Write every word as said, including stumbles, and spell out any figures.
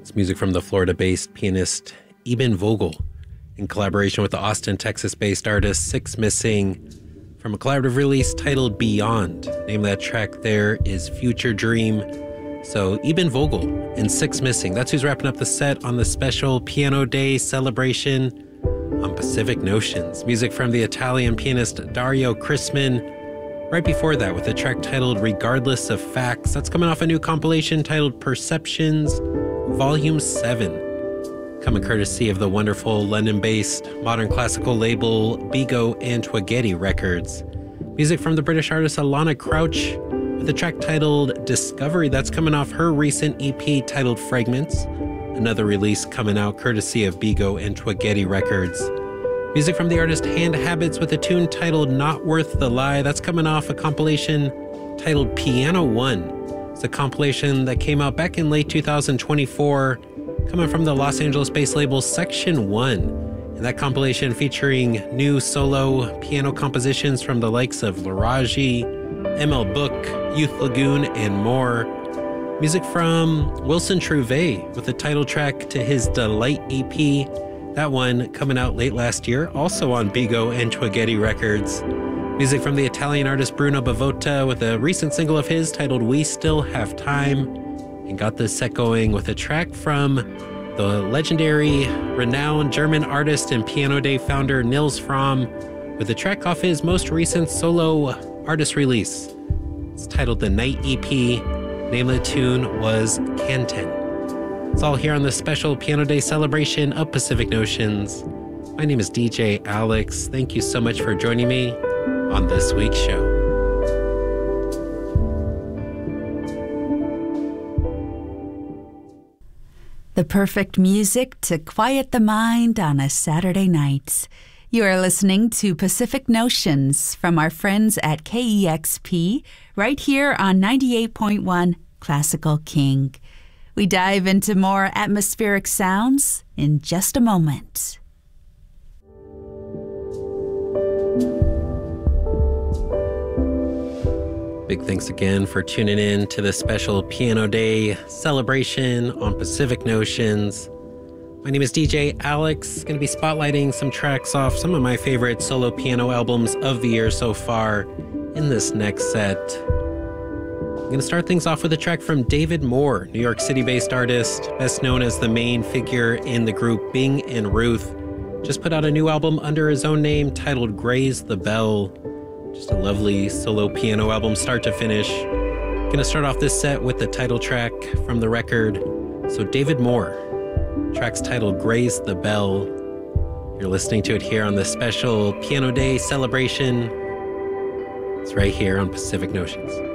It's music from the Florida-based pianist Eben Vogel in collaboration with the Austin, Texas-based artist Six Missing from a collaborative release titled Beyond. The name of that track there is Future Dream. So Eben Vogel and Six Missing, that's who's wrapping up the set on the special Piano Day celebration on Pacific Notions. Music from the Italian pianist Dario Chrisman. Right before that with a track titled Regardless of Facts. That's coming off a new compilation titled Perceptions Volume seven. Coming courtesy of the wonderful London-based modern classical label Bigo and Twaghetti Records. Music from the British artist Alana Crouch with a track titled Discovery. That's coming off her recent E P titled Fragments. Another release coming out courtesy of Bigo and Twaghetti Records. Music from the artist Hand Habits with a tune titled Not Worth the Lie. That's coming off a compilation titled Piano One. It's a compilation that came out back in late two thousand twenty-four, coming from the Los Angeles-based label Section One. And that compilation featuring new solo piano compositions from the likes of Laraji, M L Book, Youth Lagoon, and more. Music from Wilson Trouvé with the title track to his Delight E P. That one coming out late last year, also on Bigo and Twaghetti Records. Music from the Italian artist Bruno Bavota with a recent single of his titled We Still Have Time. And got this set going with a track from the legendary, renowned German artist and Piano Day founder Nils Fromm with a track off his most recent solo artist release. It's titled The Night E P. Name of the tune was Canten. It's all here on the special Piano Day celebration of Pacific Notions. My name is D J Alex. Thank you so much for joining me on this week's show. The perfect music to quiet the mind on a Saturday night. You are listening to Pacific Notions from our friends at K E X P, right here on ninety-eight point one Classical King. We dive into more atmospheric sounds in just a moment. Big thanks again for tuning in to this special Piano Day celebration on Pacific Notions. My name is D J Alex, going to be spotlighting some tracks off some of my favorite solo piano albums of the year so far in this next set. I'm going to start things off with a track from David Moore, New York City-based artist, best known as the main figure in the group Bing and Ruth. Just put out a new album under his own name titled Graze the Bell. Just a lovely solo piano album start to finish. Gonna start off this set with the title track from the record. So David Moore, track's titled Graze the Bell. You're listening to it here on the special Piano Day celebration. It's right here on Pacific Notions.